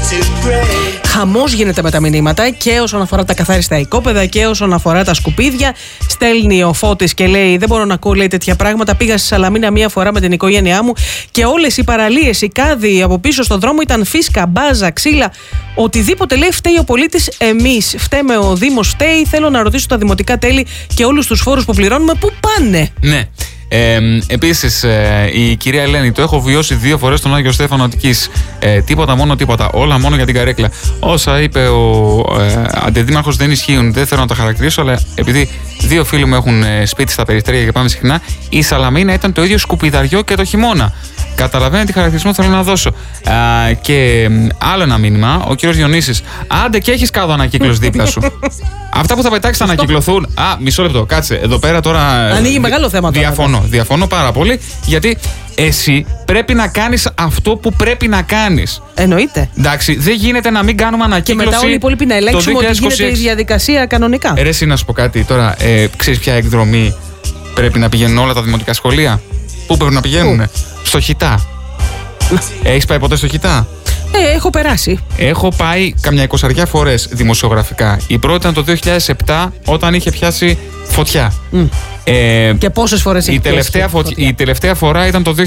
Χαμός γίνεται με τα μηνύματα και όσον αφορά τα καθάριστα οικόπεδα και όσον αφορά τα σκουπίδια. Στέλνει ο Φώτης και λέει: δεν μπορώ να ακούω, λέει, τέτοια πράγματα. Πήγα στη Σαλαμίνα μία φορά με την οικογένειά μου και όλες οι παραλίες, οι κάδοι από πίσω στον δρόμο ήταν φίσκα, μπάζα, ξύλα. Οτιδήποτε, λέει, φταίει ο πολίτης. Εμείς φταίμε, ο Δήμος φταίει. Θέλω να ρωτήσω τα δημοτικά τέλη και όλους τους φόρους που πληρώνουμε, πού πάνε. Ναι. Επίσης, η κυρία Ελένη, το έχω βιώσει 2 φορές στον Άγιο Στέφανο Αττικής. Τίποτα, μόνο τίποτα. Όλα μόνο για την καρέκλα. Όσα είπε ο αντιδήμαρχος δεν ισχύουν. Δεν θέλω να τα χαρακτηρίσω, αλλά επειδή 2 φίλοι μου έχουν σπίτι στα Περιστέρια και πάμε συχνά, η Σαλαμίνα ήταν το ίδιο σκουπιδαριό και το χειμώνα. Καταλαβαίνετε τι χαρακτηρισμό θέλω να δώσω. Και άλλο ένα μήνυμα, ο κύριος Διονύσης. Άντε και έχεις κάδο ανακύκλωση δίπλα σου. Αυτά που θα πετάξεις θα ανακυκλωθούν. Μισό λεπτό, κάτσε. Εδώ πέρα τώρα. Ανοίγει μεγάλο θέμα τώρα. Διαφωνώ πάρα πολύ. Γιατί εσύ πρέπει να κάνεις αυτό που πρέπει να κάνεις. Εννοείται. Εντάξει, δεν γίνεται να μην κάνουμε ανακύκλωση. Και μετά όλοι οι υπόλοιποι να ελέγξουμε ότι γίνεται η διαδικασία κανονικά. Εσύ να σου πω κάτι τώρα. Ξέρεις ποια εκδρομή πρέπει να πηγαίνουν όλα τα δημοτικά σχολεία? Πού πρέπει να πηγαίνουν? Στο Χιτά. Έχεις πάει ποτέ στο Χιτά? Έχω περάσει. Έχω πάει καμιά 20 φορές δημοσιογραφικά. Η πρώτη ήταν το 2007 όταν είχε πιάσει φωτιά. Και πόσες φορές έχει πιάσει φωτιά? Η τελευταία φορά ήταν το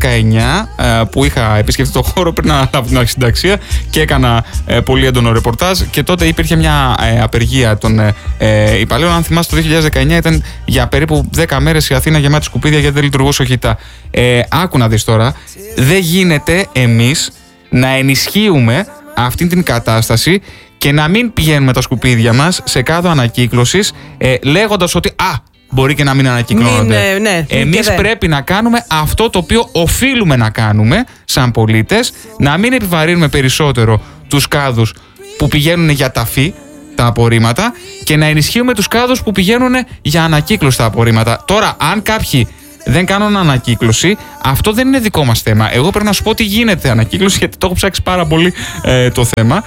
2019 που είχα επισκεφτεί το χώρο πριν να λάβω την αρχισυνταξία και έκανα πολύ έντονο ρεπορτάζ και τότε υπήρχε μια απεργία των υπαλλήλων. Αν θυμάσαι, το 2019 ήταν για περίπου 10 μέρες η Αθήνα γεμάτη σκουπίδια γιατί δεν λειτουργούσε ο Χιτά. Άκου να δεις τώρα, δεν γίνεται εμείς να ενισχύουμε αυτή την κατάσταση και να μην πηγαίνουμε τα σκουπίδια μας σε κάδο ανακύκλωσης λέγοντας ότι μπορεί και να μην ανακυκλώνονται. Εμείς πρέπει να κάνουμε αυτό το οποίο οφείλουμε να κάνουμε σαν πολίτες, να μην επιβαρύνουμε περισσότερο τους κάδους που πηγαίνουν για ταφή τα απορρίμματα και να ενισχύουμε τους κάδους που πηγαίνουν για ανακύκλωση τα απορρίμματα. Τώρα, αν κάποιοι δεν κάνουν ανακύκλωση, αυτό δεν είναι δικό μας θέμα. Εγώ πρέπει να σου πω ότι γίνεται ανακύκλωση, γιατί το έχω ψάξει πάρα πολύ το θέμα.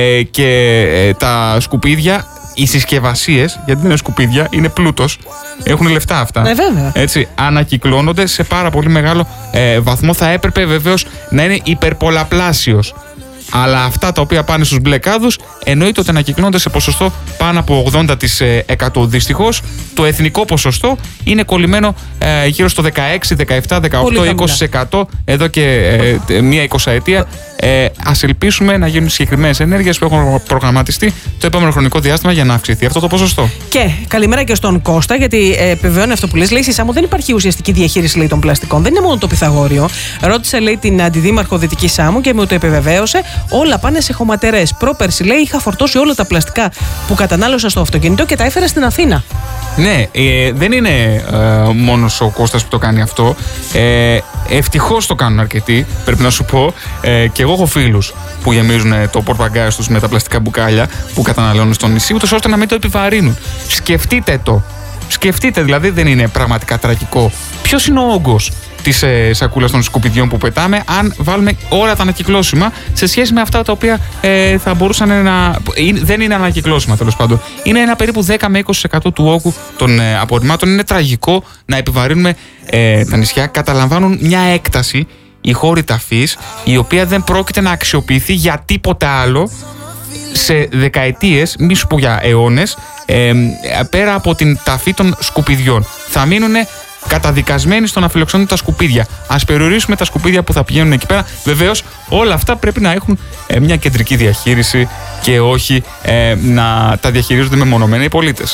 Και τα σκουπίδια, οι συσκευασίες, γιατί δεν είναι σκουπίδια, είναι πλούτος. Έχουν λεφτά αυτά. Βέβαια. Έτσι, ανακυκλώνονται σε πάρα πολύ μεγάλο βαθμό. Θα έπρεπε βεβαίως να είναι υπερπολαπλάσιος. Αλλά αυτά τα οποία πάνε στους μπλε κάδους εννοείται ότι ανακυκλώνονται σε ποσοστό πάνω από 80%. Δυστυχώς το εθνικό ποσοστό είναι κολλημένο γύρω στο 16, 17, 18, 20% εδώ και μία 20ετία. Ας ελπίσουμε να γίνουν συγκεκριμένες ενέργειες που έχουν προγραμματιστεί το επόμενο χρονικό διάστημα για να αυξηθεί αυτό το ποσοστό. Και καλημέρα και στον Κώστα, γιατί επιβεβαιώνει αυτό που λες. Λέει: Σάμο, δεν υπάρχει ουσιαστική διαχείριση, λέει, των πλαστικών. Δεν είναι μόνο το Πυθαγόριο. Ρώτησε, λέει, την αντιδήμαρχο Δυτική Σάμου και μου το επιβεβαίωσε. Όλα πάνε σε χωματερές. Πρόπερση, λέει, είχα φορτώσει όλα τα πλαστικά που κατανάλωσα στο αυτοκίνητο και τα έφερα στην Αθήνα. Ναι, δεν είναι μόνος ο Κώστας που το κάνει αυτό. Ευτυχώς το κάνουν αρκετοί, πρέπει να σου πω. Και εγώ έχω φίλους που γεμίζουν το πορτμπαγκάζ τους με τα πλαστικά μπουκάλια που καταναλώνουν στο νησί, ούτως ώστε να μην το επιβαρύνουν. Σκεφτείτε το. Σκεφτείτε, δηλαδή, δεν είναι πραγματικά τραγικό? Ποιος είναι ο όγκος της σακούλας των σκουπιδιών που πετάμε, αν βάλουμε όλα τα ανακυκλώσιμα σε σχέση με αυτά τα οποία θα μπορούσαν να. Δεν είναι ανακυκλώσιμα, τέλος πάντων. Είναι ένα περίπου 10 με 20% του όγκου των απορριμμάτων. Είναι τραγικό να επιβαρύνουμε τα νησιά. Καταλαμβάνουν μια έκταση οι χώροι ταφής, η οποία δεν πρόκειται να αξιοποιηθεί για τίποτα άλλο σε δεκαετίες, μη σου πω για αιώνες, πέρα από την ταφή των σκουπιδιών. Θα μείνουν καταδικασμένοι στο να φιλοξενούν τα σκουπίδια. Ας περιορίσουμε τα σκουπίδια που θα πηγαίνουν εκεί πέρα. Βεβαίως, όλα αυτά πρέπει να έχουν μια κεντρική διαχείριση και όχι να τα διαχειρίζονται μεμονωμένα οι πολίτες.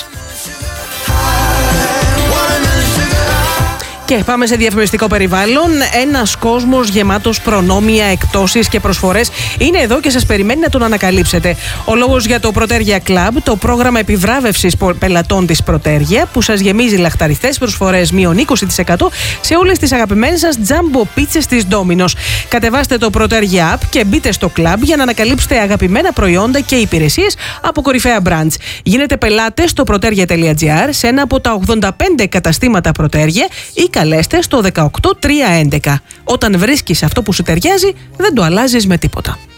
Και πάμε σε διαφημιστικό περιβάλλον. Ένας κόσμος γεμάτος προνόμια, εκτόσεις και προσφορές είναι εδώ και σας περιμένει να τον ανακαλύψετε. Ο λόγος για το Πρωτέργια Club, το πρόγραμμα επιβράβευσης πελατών της Πρωτέργια, που σας γεμίζει λαχταριστές προσφορές μείον 20% σε όλες τις αγαπημένες σας τζάμπο πίτσες της Domino's. Κατεβάστε το Πρωτέργια App και μπείτε στο club για να ανακαλύψετε αγαπημένα προϊόντα και υπηρεσίες από κορυφαία brands. Γίνετε πελάτες στο protergia.gr σε ένα από τα 85 καταστήματα Πρωτέργια ή καλέστε στο 18311. Όταν βρίσκεις αυτό που σου ταιριάζει, δεν το αλλάζεις με τίποτα.